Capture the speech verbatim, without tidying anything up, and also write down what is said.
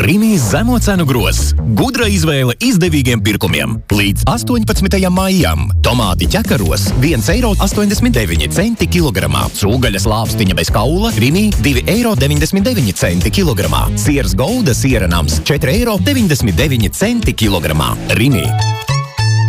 Rimi zemo cenu grozs. Gudra izvēle izdevīgiem pirkumiem. Līdz astoņpadsmitajam maijam. Tomāti ķekaros viens eiro astoņdesmit deviņi centi kilogramā. Cūgaļas lāpstiņa bez kaula Rimi divi eiro deviņdesmit deviņi centi kilogramā. Sieras Golda siera nams četri eiro deviņdesmit deviņi centi kilogramā. Rimi.